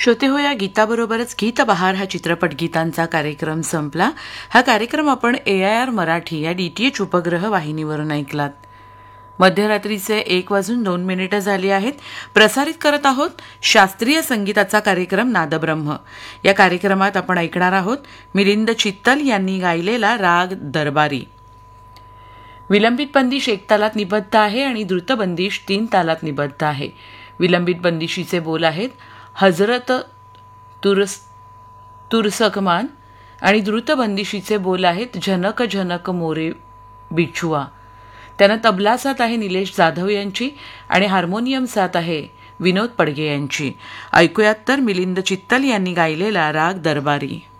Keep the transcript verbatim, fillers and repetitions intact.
श्रोते हो, या गीताबरोबरच गीत बहार हा चित्रपट गीतांचा कार्यक्रम संपला. हा कार्यक्रम आपण ए आय आर मराठी या डी टी एच उपग्रह वाहिनीवरून ऐकलात. मध्यरात्रीचे एक वाजून दोन मिनिटं झाली आहेत. प्रसारित करत आहोत शास्त्रीय संगीताचा कार्यक्रम नादब्रह्म. या कार्यक्रमात आपण ऐकणार आहोत मिलिंद चित्तल यांनी गायलेला राग दरबारी. विलंबित बंदिश एक तालात निबद्ध आहे आणि द्रुत बंदिश तीन तालात निबद्ध आहे. विलंबित बंदिशीचे बोल आहेत हजरत तुरस तुरसकमान आणि द्रुत बंदिशीचे बोल आहेत झनक झनक मोरे बिछुआ. त्यानं तबला साथ आहे निलेश जाधव यांची आणि हार्मोनियम साथ आहे विनोद पडगे यांची. ऐकूयात तर मिलिंद चित्तल यांनी गायलेला राग दरबारी.